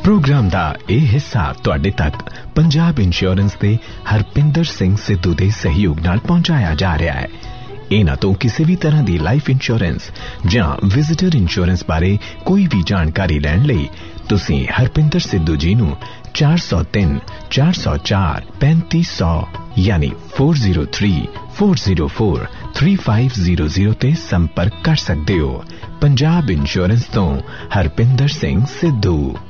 Programme दा यह हिस्सा तुहाडे तक पंजाब इंश्योरेंस दे हरपिंदर सिंह सिद्धू दे सहयोग नाल पहुंचाया जा रहा है। इन्हां तो किसी भी तरह की लाइफ इंश्योरेंस जां विजिटर इंश्योरेंस बारे कोई भी जानकारी लैण लई तुसीं हरपिंदर सिद्धू जी नूं 403 404 3500 यानी 403 404 3500 ते संपर्क कर सकते हो। पंजाब इंश्योरेंस तो हरपिंदर सिंह सिद्धू।